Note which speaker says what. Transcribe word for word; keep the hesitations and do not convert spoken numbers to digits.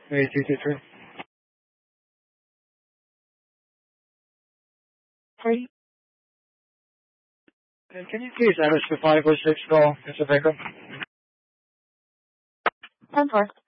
Speaker 1: eight two two three.
Speaker 2: Sorry?
Speaker 1: And can you please add us the five oh six call, Mister Baker?
Speaker 2: ten four.